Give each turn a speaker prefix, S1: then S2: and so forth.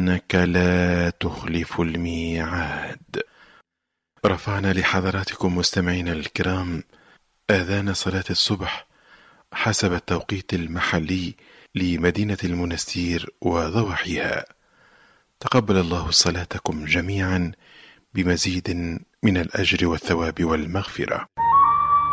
S1: إنك لا تخلف الميعاد. رفعنا لحضراتكم مستمعينا الكرام آذان صلاة الصبح حسب التوقيت المحلي لمدينة المنستير وضواحيها. تقبل الله صلاتكم جميعا بمزيد من الأجر والثواب والمغفرة.